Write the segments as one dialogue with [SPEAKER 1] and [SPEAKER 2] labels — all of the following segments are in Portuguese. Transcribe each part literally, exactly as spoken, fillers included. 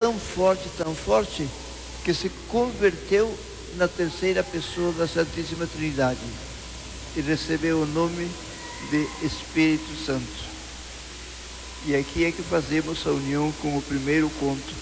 [SPEAKER 1] tão forte, tão forte, que se converteu na terceira pessoa da Santíssima Trindade e recebeu o nome de Espírito Santo. E aqui é que fazemos a união com o primeiro conto.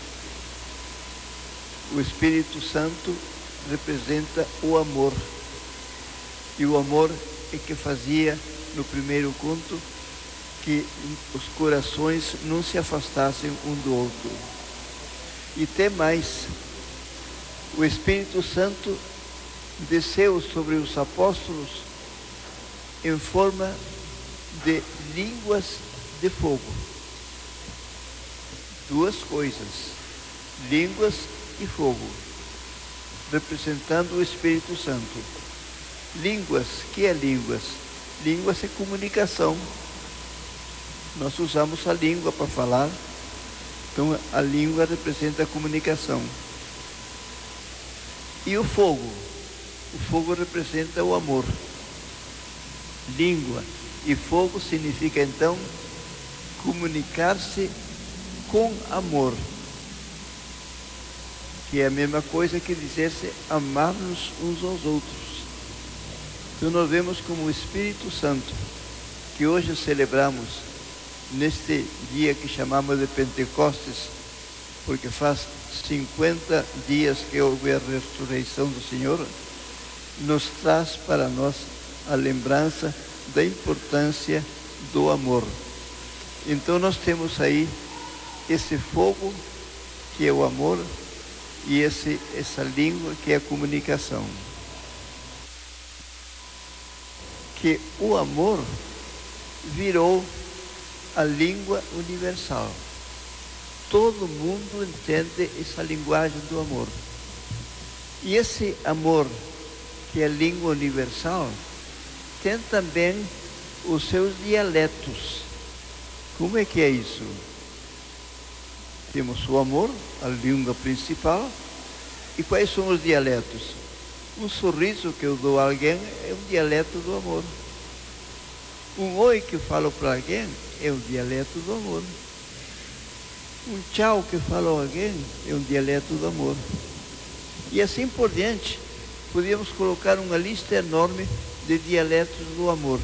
[SPEAKER 1] O Espírito Santo representa o amor. E o amor é que fazia, no primeiro conto, que os corações não se afastassem um do outro. E tem mais. O Espírito Santo desceu sobre os apóstolos em forma de línguas de fogo. Duas coisas, línguas e fogo, representando o Espírito Santo. Línguas, que é línguas? Línguas é comunicação. Nós usamos a língua para falar, então a língua representa a comunicação. E o fogo? O fogo representa o amor. Língua e fogo significa então comunicar-se com amor, que é a mesma coisa que dizer-se amar-nos uns aos outros. Então nós vemos como o Espírito Santo, que hoje celebramos neste dia que chamamos de Pentecostes, porque faz cinquenta dias que houve a ressurreição do Senhor, nos traz para nós a lembrança da importância do amor. Então nós temos aí esse fogo, que é o amor, e esse, essa língua, que é a comunicação. Que o amor virou a língua universal. Todo mundo entende essa linguagem do amor. E esse amor, que é a língua universal, tem também os seus dialetos. Como é que é isso? Temos o amor, a língua principal, e quais são os dialetos? Um sorriso que eu dou a alguém é um dialeto do amor. Um oi que eu falo para alguém é um dialeto do amor. Um tchau que eu falo a alguém é um dialeto do amor. E assim por diante, podíamos colocar uma lista enorme de dialetos do amor.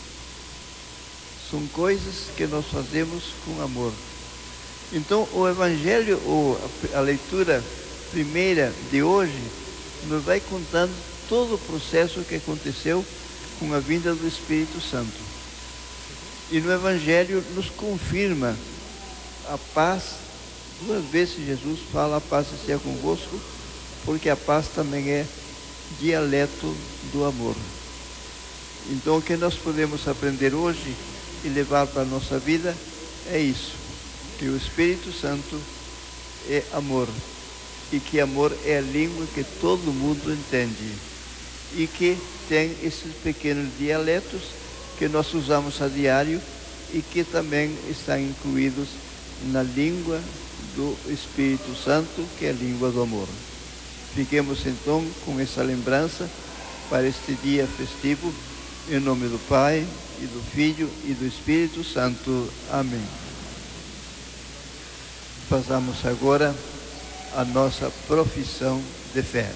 [SPEAKER 1] São coisas que nós fazemos com amor. Então, o Evangelho, ou a leitura primeira de hoje, nos vai contando todo o processo que aconteceu com a vinda do Espírito Santo. E no Evangelho nos confirma a paz. Duas vezes Jesus fala: a paz seja convosco, porque a paz também é dialeto do amor. Então, o que nós podemos aprender hoje e levar para a nossa vida é isso, que o Espírito Santo é amor, e que amor é a língua que todo mundo entende, e que tem esses pequenos dialetos que nós usamos a diário e que também estão incluídos na língua do Espírito Santo, que é a língua do amor. Fiquemos então com essa lembrança para este dia festivo, em nome do Pai, e do Filho, e do Espírito Santo. Amém. Façamos agora a nossa profissão de fé.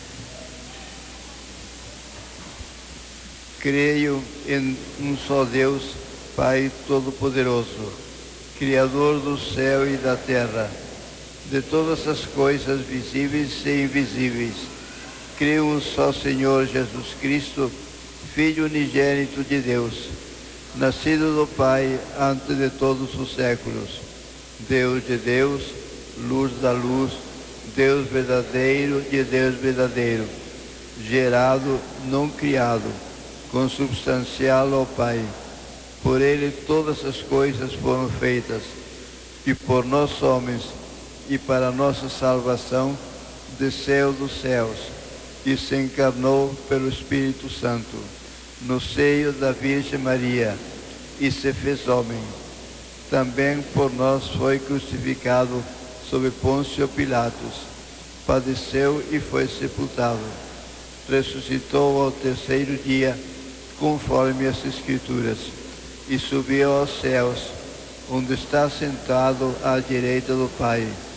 [SPEAKER 1] Creio em um só Deus, Pai Todo-Poderoso, Criador do céu e da terra, de todas as coisas visíveis e invisíveis. Creio em um só Senhor Jesus Cristo, Filho unigênito de Deus, nascido do Pai antes de todos os séculos, Deus de Deus, luz da luz, Deus verdadeiro de Deus verdadeiro, gerado, não criado, consubstancial ao Pai. Por ele todas as coisas foram feitas, e por nós homens, e para nossa salvação, desceu dos céus, e se encarnou pelo Espírito Santo, no seio da Virgem Maria, e se fez homem. Também por nós foi crucificado sob Pôncio Pilatos, padeceu e foi sepultado. Ressuscitou ao terceiro dia, conforme as Escrituras, e subiu aos céus, onde está sentado à direita do Pai.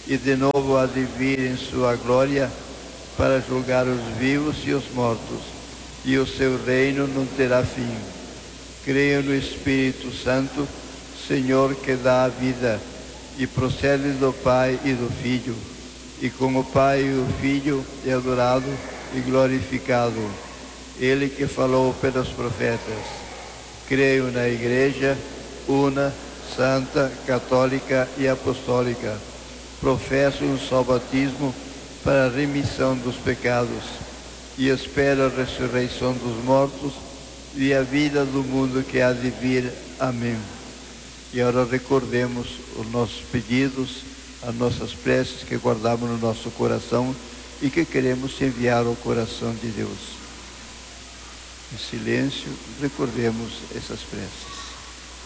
[SPEAKER 1] e de novo há de vir em sua glória para julgar os vivos e os mortos, e o seu reino não terá fim. Creio no Espírito Santo, Senhor que dá a vida, e procede do Pai e do Filho, e com o Pai e o Filho é adorado e glorificado, Ele que falou pelos profetas. Creio na Igreja, una, santa, católica e apostólica. Professo um só batismo para a remissão dos pecados, e espero a ressurreição dos mortos e a vida do mundo que há de vir. Amém. E agora recordemos os nossos pedidos, as nossas preces que guardamos no nosso coração e que queremos enviar ao coração de Deus. Em silêncio, recordemos essas preces.